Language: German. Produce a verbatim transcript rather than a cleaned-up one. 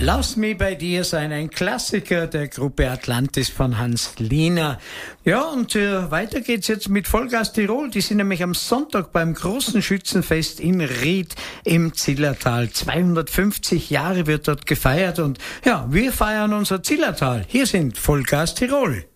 Lass mich bei dir sein, ein Klassiker der Gruppe Atlantis von Hans Liner. Ja, und äh, weiter geht's jetzt mit Vollgas Tirol. Die sind nämlich am Sonntag beim großen Schützenfest in Ried im Zillertal. zweihundertfünfzig Jahre wird dort gefeiert und ja, wir feiern unser Zillertal. Hier sind Vollgas Tirol.